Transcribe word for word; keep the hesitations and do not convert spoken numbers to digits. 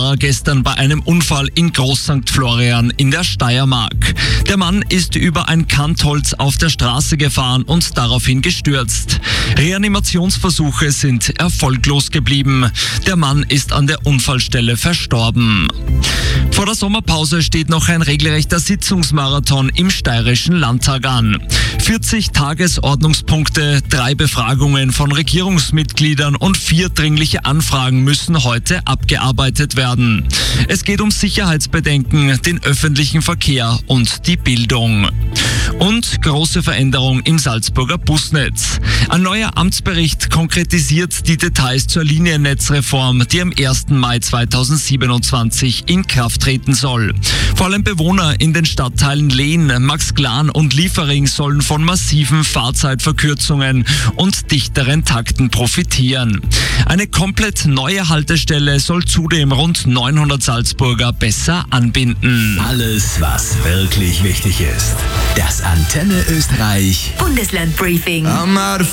Fahrer gestern bei einem Unfall in Groß Sankt Florian in der Steiermark. Der Mann ist über ein Kantholz auf der Straße gefahren und daraufhin gestürzt. Reanimationsversuche sind erfolglos geblieben. Der Mann ist an der Unfallstelle verstorben. Vor der Sommerpause steht noch ein regelrechter Sitzungsmarathon im Steirischen Landtag an. vierzig Tagesordnungspunkte, drei Befragungen von Regierungsmitgliedern und vier dringliche Anfragen müssen heute abgearbeitet werden. Es geht um Sicherheitsbedenken, den öffentlichen Verkehr und die Bildung. Und große Veränderung im Salzburger Busnetz. Ein neuer Amtsbericht konkretisiert die Details zur Liniennetzreform, die am ersten Mai zweitausendsiebenundzwanzig in Kraft treten soll. Vor allem Bewohner in den Stadtteilen Lehn, Maxglan und Liefering sollen von massiven Fahrzeitverkürzungen und dichteren Takten profitieren. Eine komplett neue Haltestelle soll zudem rund neunhundert Salzburger besser anbinden. Alles, was wirklich wichtig ist. Das Antenne Österreich Bundesland Briefing. I'm out of